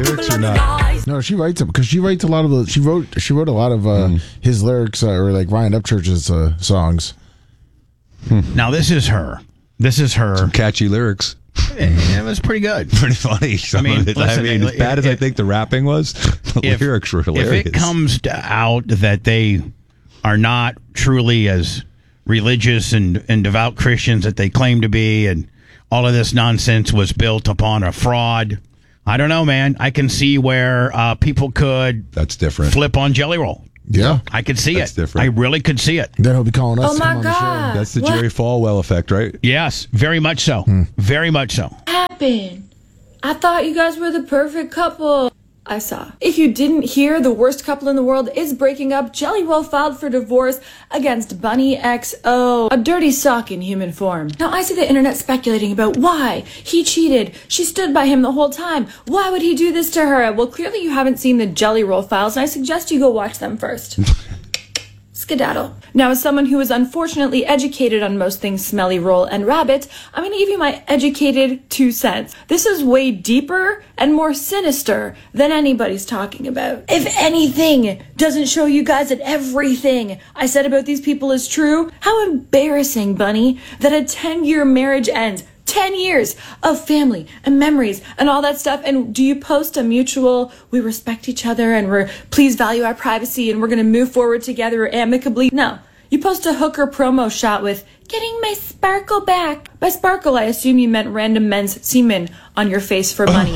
lyrics or not? No, she writes them because she writes a lot of the. She wrote a lot of his lyrics or like Ryan Upchurch's songs. Now this is her. Some catchy lyrics. It was pretty good. Pretty funny. As bad as I think the rapping was, the lyrics were hilarious. If it comes out that they are not truly as religious and devout Christians that they claim to be, and all of this nonsense was built upon a fraud, I don't know, man. I can see where people could That's different. flip on Jelly Roll. Yeah. I could see That's it. different. I really could see it. Then he'll be calling us. Oh to come my on the show. God. That's the What Jerry Falwell effect, right? Yes, very much so. Very much so. happened? I thought you guys were the perfect couple. I saw. If you didn't hear, the worst couple in the world is breaking up. Jelly Roll filed for divorce against Bunny XO, a dirty sock in human form. Now I see the internet speculating about why he cheated. She stood by him the whole time. Why would he do this to her? Well, clearly you haven't seen the Jelly Roll files, and I suggest you go watch them first. Skedaddle. Now, as someone who is unfortunately educated on most things Smelly Roll and Rabbit, I'm going to give you my educated 2 cents. This is way deeper and more sinister than anybody's talking about. If anything doesn't show you guys that everything I said about these people is true, how embarrassing, Bunny, that a 10-year marriage ends. 10 years of family and memories and all that stuff. And do you post a mutual, we respect each other and please value our privacy and we're going to move forward together amicably? No. You post a hooker promo shot with getting my sparkle back. By sparkle, I assume you meant random men's semen on your face for money.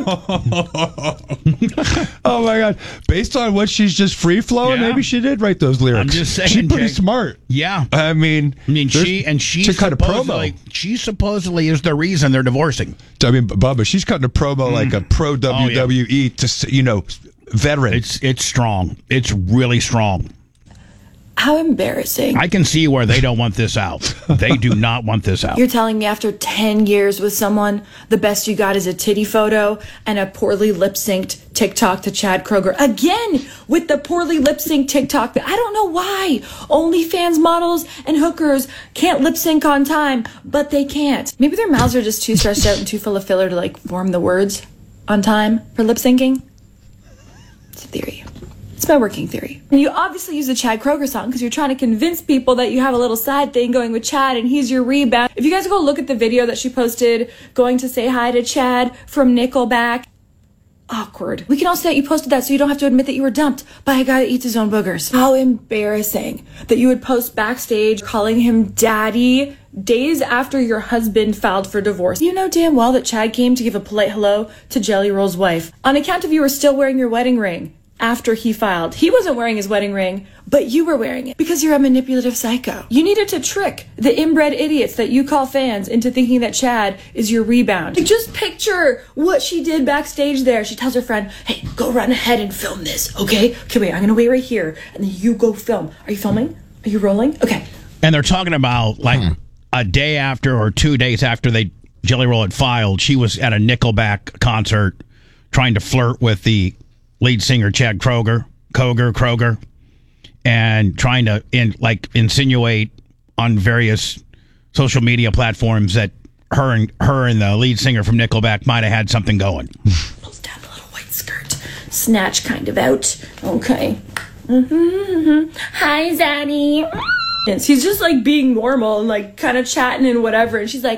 Oh my God. Based on what she's just free flowing, Yeah. maybe she did write those lyrics. I'm just saying, she's pretty Jake. smart. Yeah. I mean, she to cut a promo. She supposedly is the reason they're divorcing. I mean, Bubba, she's cutting a promo like a pro WWE veteran. It's strong. It's really strong. How embarrassing. I can see where they don't want this out. They do not want this out. You're telling me after 10 years with someone, the best you got is a titty photo and a poorly lip-synced TikTok to Chad Kroger. Again, with the poorly lip-synced TikTok. I don't know why OnlyFans models and hookers can't lip-sync on time, but they can't. Maybe their mouths are just too stretched out and too full of filler to form the words on time for lip-syncing. It's a theory. It's my working theory. And you obviously use the Chad Kroger song because you're trying to convince people that you have a little side thing going with Chad and he's your rebound. If you guys go look at the video that she posted going to say hi to Chad from Nickelback, awkward. We can all say that you posted that so you don't have to admit that you were dumped by a guy that eats his own boogers. How embarrassing that you would post backstage calling him daddy days after your husband filed for divorce. You know damn well that Chad came to give a polite hello to Jelly Roll's wife on account of you were still wearing your wedding ring. After he filed. He wasn't wearing his wedding ring, but you were wearing it because you're a manipulative psycho. You needed to trick the inbred idiots that you call fans into thinking that Chad is your rebound. Just picture what she did backstage there. She tells her friend, hey, go run ahead and film this, okay? Okay, wait, I'm gonna wait right here, and then you go film. Are you filming? Are you rolling? Okay. And they're talking about a day after or 2 days after Jelly Roll had filed, she was at a Nickelback concert trying to flirt with the lead singer Chad Kroger, and trying to insinuate on various social media platforms that her and the lead singer from Nickelback might have had something going. Pulls down the little white skirt, snatch kind of out. Okay. Hi, Zaddy. He's just being normal and kind of chatting and whatever, and she's like,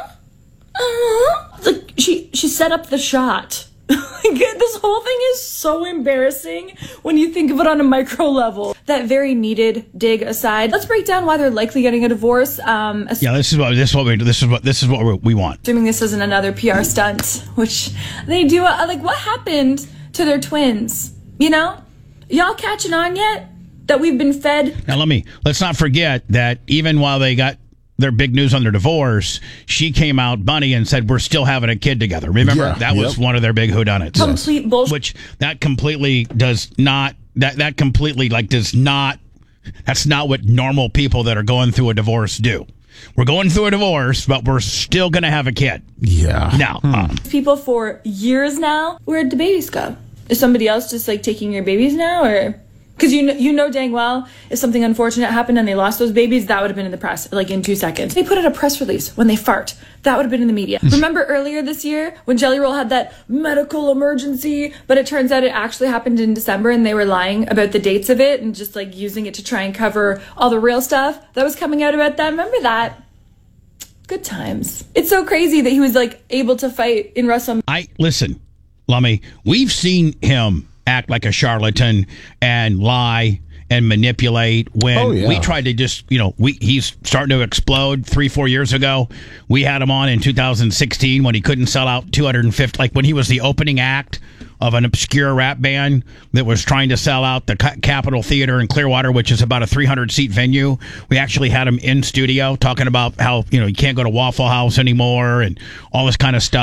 she set up the shot. This whole thing is so embarrassing when you think of it on a micro level. That very needed dig aside, let's break down why they're likely getting a divorce. This is what we want. Assuming this isn't another PR stunt, which they do. What happened to their twins? You know, y'all catching on yet? That we've been fed. Now let's not forget that even while they got their big news on their divorce, she came out, Bunny, and said, we're still having a kid together. Remember? That was one of their big whodunits. Complete bullshit. Which that completely does not, that completely does not, that's not what normal people that are going through a divorce do. We're going through a divorce, but we're still going to have a kid. Yeah. Now. People for years now, where'd the babies go? Is somebody else just taking your babies now, or Because you know dang well, if something unfortunate happened and they lost those babies, that would have been in the press, like in 2 seconds. They put out a press release when they fart. That would have been in the media. Remember earlier this year when Jelly Roll had that medical emergency, but it turns out it actually happened in December and they were lying about the dates of it and just like using it to try and cover all the real stuff that was coming out about them. Remember that? Good times. It's so crazy that he was like able to fight in WrestleMania. Listen, Lummy, we've seen him act like a charlatan and lie and manipulate when we tried to just, he's starting to explode 3-4 years ago. We had him on in 2016 when he couldn't sell out 250, like when he was the opening act of an obscure rap band that was trying to sell out the Capitol Theater in Clearwater, which is about a 300-seat venue. We actually had him in studio talking about how, you can't go to Waffle House anymore and all this kind of stuff.